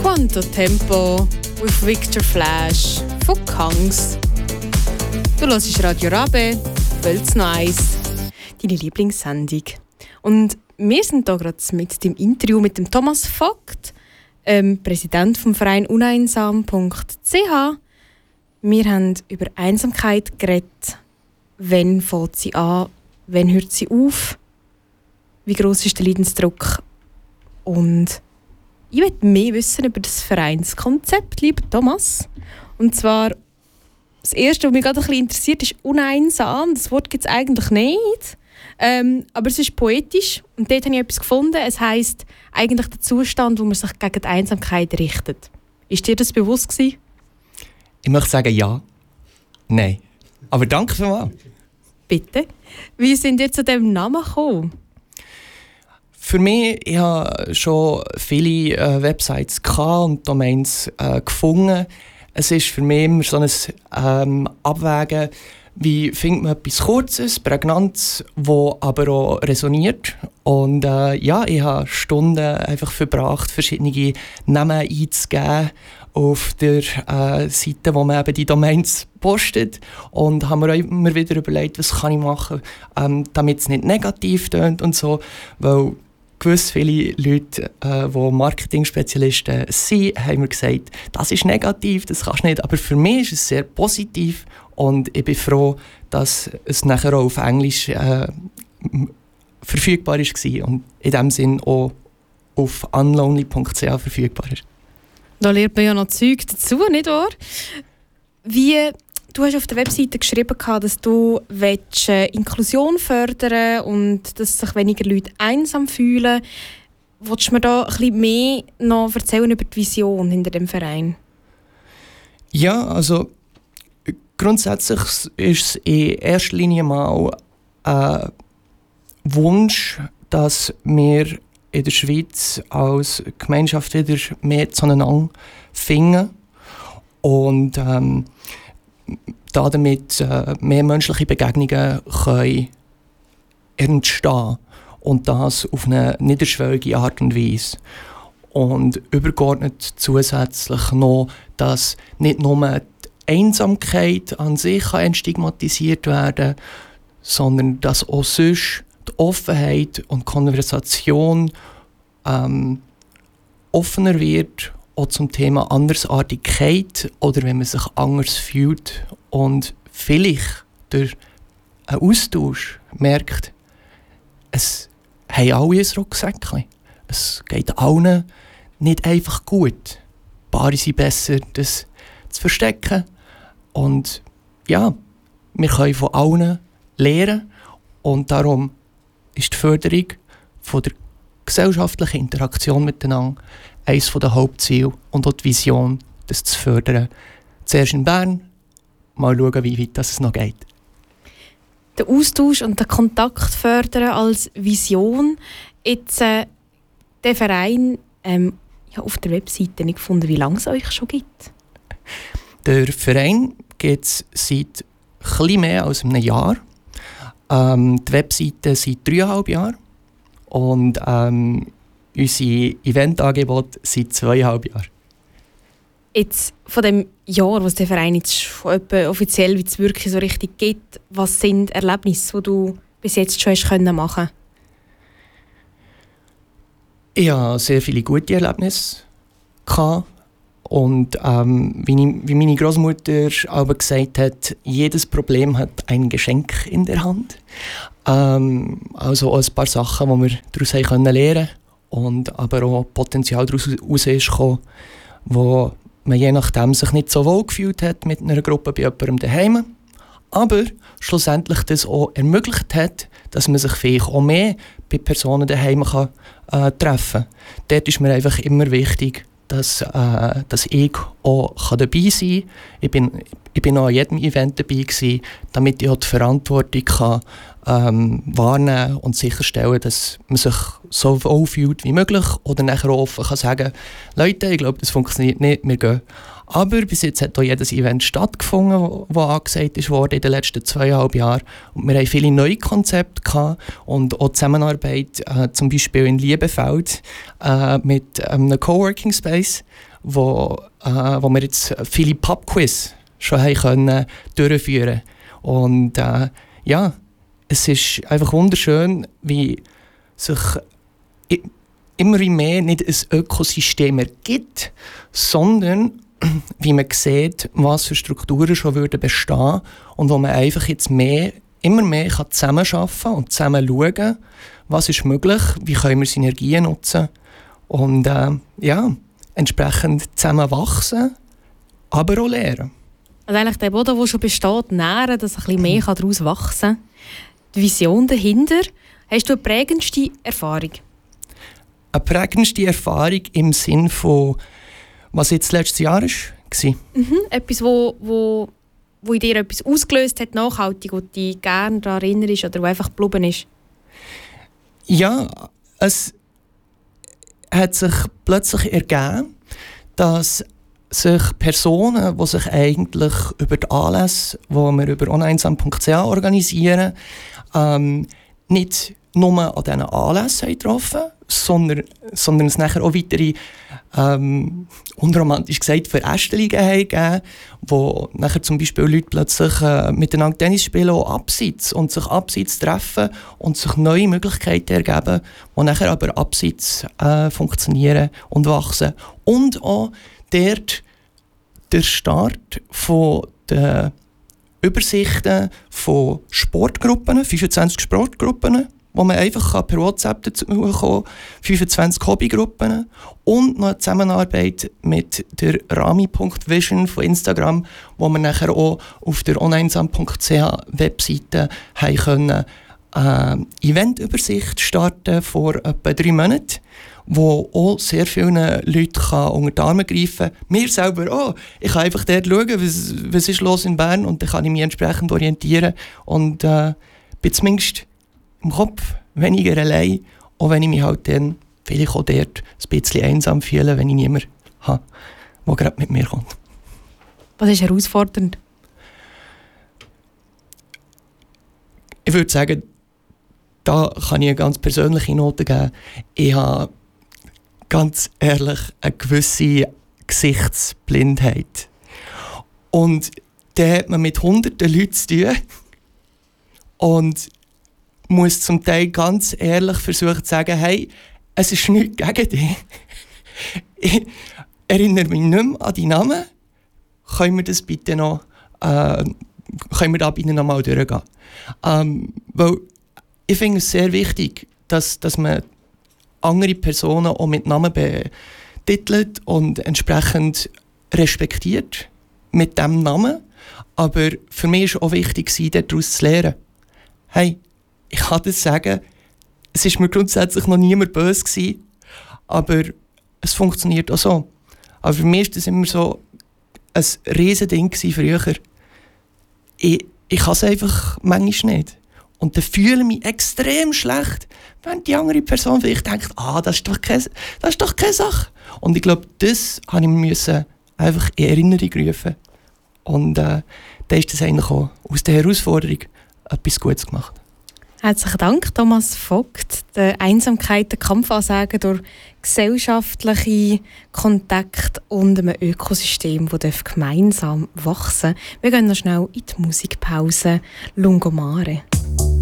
Quanto Tempo with Victor Flash von Kangs. Du hörst Radio Rabe, Wölz Nice, deine Lieblingssendung. Und wir sind hier gerade mit dem Interview mit dem Thomas Vogt, Präsident vom Verein uneinsam.ch. Wir haben über Einsamkeit geredet. Wann fängt sie an? Wann hört sie auf? Wie gross ist der Leidensdruck? Und ich möchte mehr wissen über das Vereinskonzept, lieber Thomas. Und zwar, das Erste, was mich gerade ein bisschen interessiert, ist uneinsam. Das Wort gibt es eigentlich nicht. Aber es ist poetisch. Und dort habe ich etwas gefunden. Es heisst eigentlich der Zustand, wo man sich gegen die Einsamkeit richtet. Ist dir das bewusst gewesen? Ich möchte sagen ja. Nein. Aber danke vielmals. Bitte. Wie sind ihr zu diesem Namen gekommen? Für mich, ich habe schon viele Websites und Domains gefunden. Es ist für mich immer so ein Abwägen, wie findet man etwas Kurzes, Prägnantes, das aber auch resoniert. Und ja, ich habe Stunden einfach verbracht, verschiedene Namen einzugeben auf der Seite, wo man eben die Domains postet. Und habe mir auch immer wieder überlegt, was kann ich machen, damit es nicht negativ tönt und so. Weil gewiss viele Leute, die Marketing-Spezialisten sind, haben mir gesagt, das ist negativ, das kannst du nicht. Aber für mich ist es sehr positiv und ich bin froh, dass es nachher auch auf Englisch verfügbar war und in diesem Sinn auch auf unlonely.ch verfügbar ist. Da lernt man ja noch Zeug dazu, nicht wahr? Du hast auf der Webseite geschrieben, dass du Inklusion fördern und dass sich weniger Leute einsam fühlen. Willst du mir da ein bisschen mehr noch erzählen über die Vision hinter dem Verein? Ja, also grundsätzlich ist es in erster Linie mal ein Wunsch, dass wir in der Schweiz als Gemeinschaft wieder mehr zueinander finden und damit mehr menschliche Begegnungen können entstehen und das auf eine niederschwellige Art und Weise. Und übergeordnet zusätzlich noch, dass nicht nur die Einsamkeit an sich entstigmatisiert werden kann, sondern dass auch sonst die Offenheit und Konversation offener wird, auch zum Thema Andersartigkeit oder wenn man sich anders fühlt und vielleicht durch einen Austausch merkt, es haben alle ein Rucksäckchen. Es geht allen nicht einfach gut. Paare sind besser, das zu verstecken. Und ja, wir können von allen lernen und darum ist die Förderung von der gesellschaftlichen Interaktion miteinander eines der Hauptziele und auch die Vision, das zu fördern. Zuerst in Bern, mal schauen, wie weit es noch geht. Den Austausch und den Kontakt fördern als Vision. Jetzt der Verein auf der Webseite nicht gefunden, wie lange es euch schon gibt. Der Verein gibt es seit etwas mehr als einem Jahr. Die Webseite seit 3,5 Jahren. Und unsere Eventangebote seit 2,5 Jahren. Jetzt von dem Jahr, was der Verein jetzt schon offiziell wie es wirklich so richtig gibt, was sind Erlebnisse, die du bis jetzt schon hast machen? Ich hatte sehr viele gute Erlebnisse. Und wie meine Großmutter aber gesagt hat, jedes Problem hat ein Geschenk in der Hand. Also auch ein paar Sachen, die wir daraus lernen konnten. Und aber auch Potenzial daraus herausgekommen, wo man je nachdem sich nicht so wohl gefühlt hat mit einer Gruppe bei jemandem daheim. Aber schlussendlich das auch ermöglicht hat, dass man sich vielleicht auch mehr bei Personen daheim treffen kann. Dort ist mir einfach immer wichtig, dass ich auch dabei sein kann. Ich bin auch an jedem Event dabei gewesen, damit ich auch die Verantwortung kann, wahrnehmen und sicherstellen, dass man sich so wohl fühlt wie möglich oder nachher offen kann sagen, Leute, ich glaube, das funktioniert nicht, wir gehen. Aber bis jetzt hat auch jedes Event stattgefunden, das angesagt wurde in den letzten 2,5 Jahren. Und wir hatten viele neue Konzepte gehabt und auch Zusammenarbeit, zum Beispiel in Liebefeld mit einem Coworking Space, wo wir jetzt viele Pub-Quiz schon haben durchführen können. Und ja, es ist einfach wunderschön, wie sich immer mehr nicht ein Ökosystem ergibt, sondern wie man sieht, was für Strukturen schon bestehen würden und wo man einfach jetzt immer mehr zusammenarbeiten kann und zusammen schauen, was ist möglich, wie können wir Synergien nutzen und ja, entsprechend zusammen wachsen, aber auch lernen. Also eigentlich der Boden, der schon besteht, nähren, dass ein bisschen mehr daraus wachsen kann. Die Vision dahinter, hast du eine prägendste Erfahrung? Eine prägendste Erfahrung im Sinn von, was jetzt letztes Jahr war? Etwas, wo in dir etwas ausgelöst hat, nachhaltig, wo du dich gerne daran erinnerst oder wo einfach geblieben ist? Ja, es hat sich plötzlich ergeben, dass sich Personen, die sich eigentlich über die Anlässe, die wir über oneinsam.ch organisieren, nicht nur an diesen Anlässen getroffen, sondern es nachher auch weitere, unromantisch gesagt, Verästelungen gegeben, wo nachher zum Beispiel Leute plötzlich miteinander Tennis spielen, auch abseits und sich abseits treffen und sich neue Möglichkeiten ergeben, die nachher aber abseits funktionieren und wachsen. Und auch dort der Start von den Übersichten von Sportgruppen, 25 Sportgruppen, wo man einfach per WhatsApp dazu kommen kann, 25 Hobbygruppen und noch eine Zusammenarbeit mit der Rami.vision von Instagram, wo wir nachher auch auf der oneinsam.ch Webseite haben können, Eventübersicht starten vor etwa 3 Monaten, wo auch sehr vielen Leuten unter die Arme greifen kann. Mir selber auch. Ich kann einfach dort schauen, was ist los in Bern, und dann kann ich mich entsprechend orientieren und bin zumindest im Kopf weniger allein, auch wenn ich mich halt dann vielleicht auch dort ein bisschen einsam fühle, wenn ich niemanden habe, der gerade mit mir kommt. Was ist herausfordernd? Ich würde sagen, da kann ich eine ganz persönliche Note geben. Ich habe ganz ehrlich eine gewisse Gesichtsblindheit. Und da hat man mit hunderten Leuten zu tun und muss zum Teil ganz ehrlich versuchen zu sagen, hey, es ist nichts gegen dich. Ich erinnere mich nicht mehr an die Namen. Können wir das bitte noch, können wir da bitte noch mal durchgehen? Weil ich finde es sehr wichtig, dass man andere Personen auch mit Namen betitelt und entsprechend respektiert mit diesem Namen. Aber für mich war auch wichtig, daraus zu lernen. Hey, ich kann das sagen, es war mir grundsätzlich noch niemand böse gewesen, aber es funktioniert auch so. Aber für mich war das immer so ein Riesending früher. Ich kann es einfach manchmal nicht. Und dann fühle ich mich extrem schlecht, wenn die andere Person vielleicht denkt, das ist doch keine Sache. Und ich glaube, das musste ich einfach in Erinnerung rufen. Und dann ist das eigentlich auch aus der Herausforderung etwas Gutes gemacht. Herzlichen Dank, Thomas Vogt. Der Einsamkeit, der Kampfansagen durch gesellschaftliche Kontakte und einem Ökosystem, das gemeinsam wachsen darf. Wir gehen noch schnell in die Musikpause. Lungomare.